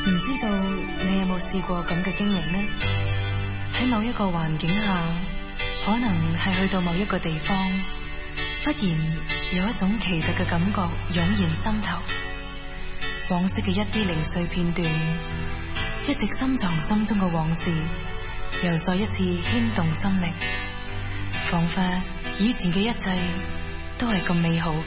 唔知道你有冇試過咁嘅經歷呢？喺某一個環境下，可能係去到某一個地方，忽然有一種奇特嘅感覺湧現心頭，往昔嘅一啲零碎片段，一直深藏心中嘅往事，又再一次牽動心靈，仿佛以前嘅一切都係咁美好。